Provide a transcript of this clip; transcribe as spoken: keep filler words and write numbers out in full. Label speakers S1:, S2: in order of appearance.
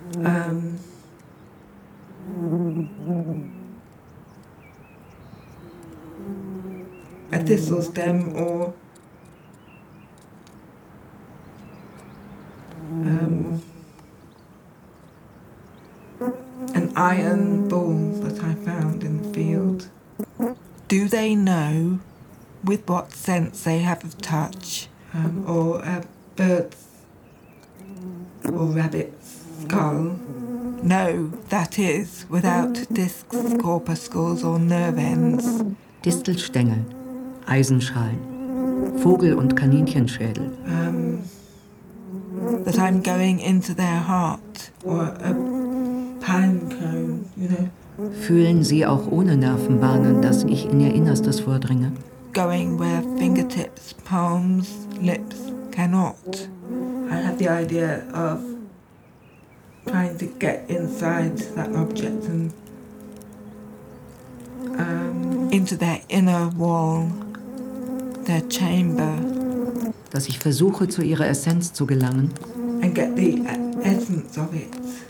S1: um, a thistle stem or um, an iron ball that I found in the field. Do they know with what sense they have of touch, um, or a bird's or rabbit's skull? No, that is, without discs, corpuscles or nerve ends.
S2: Distelstängel, Eisenschalen, Vogel- und Kaninchenschädel.
S1: Um, that I'm going into their heart, or a pine cone, you know.
S2: Fühlen sie auch ohne Nervenbahnen, dass ich in ihr Innerstes vordringe?
S1: Going where fingertips, palms, lips cannot. I had the idea of trying to get inside that object and um, into their inner wall, their chamber.
S2: Dass ich versuche, zu ihrer Essenz zu gelangen.
S1: And get the essence of it.